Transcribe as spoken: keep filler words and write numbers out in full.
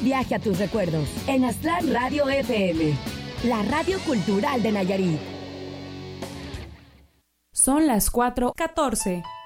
Viaje a tus recuerdos en Aztlán Radio F M, la radio cultural de Nayarit. Son las cuatro catorce.